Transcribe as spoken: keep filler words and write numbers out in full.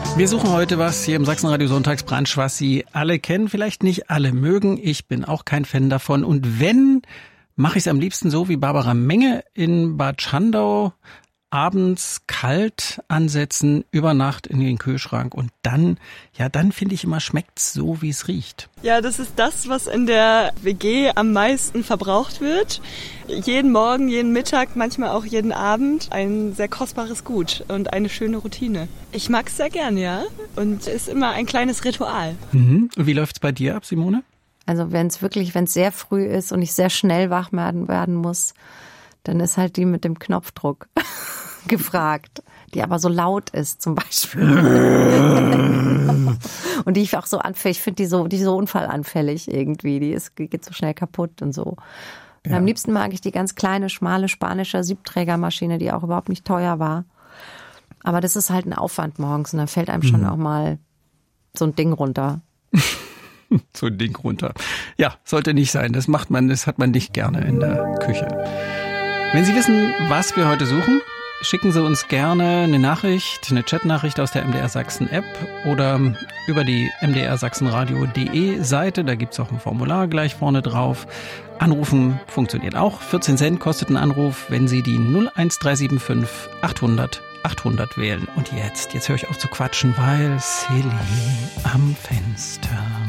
Wir suchen heute was hier im Sachsenradio Sonntagsbrunch, was Sie alle kennen, vielleicht nicht alle mögen. Ich bin auch kein Fan davon. Und wenn, mache ich es am liebsten so wie Barbara Menge in Bad Schandau. Abends kalt ansetzen, über Nacht in den Kühlschrank und dann, ja, dann finde ich immer, schmeckt's so, wie es riecht. Ja, das ist das, was in der W G am meisten verbraucht wird. Jeden Morgen, jeden Mittag, manchmal auch jeden Abend. Ein sehr kostbares Gut und eine schöne Routine. Ich mag's sehr gern, ja. Und ist immer ein kleines Ritual. Mhm. Und wie läuft's bei dir ab, Simone? Also wenn es wirklich, wenn es sehr früh ist und ich sehr schnell wach werden, werden muss, dann ist halt die mit dem Knopfdruck gefragt, die aber so laut ist zum Beispiel. Und die ich auch so anfällig, ich finde die so, die so unfallanfällig irgendwie, die ist, geht so schnell kaputt und so. Und ja. Am liebsten mag ich die ganz kleine, schmale spanische Siebträgermaschine, die auch überhaupt nicht teuer war. Aber das ist halt ein Aufwand morgens und dann fällt einem schon mhm. auch mal so ein Ding runter. So ein Ding runter. Ja, sollte nicht sein. Das macht man, das hat man nicht gerne in der Küche. Wenn Sie wissen, was wir heute suchen, schicken Sie uns gerne eine Nachricht, eine Chatnachricht aus der M D R Sachsen App oder über die m d r sachsenradio punkt d e Seite. Da gibt's auch ein Formular gleich vorne drauf. Anrufen funktioniert auch. vierzehn Cent kostet ein Anruf, wenn Sie die null eins drei sieben fünf achthundert achthundert wählen. Und jetzt, jetzt höre ich auf zu quatschen, weil Celine am Fenster.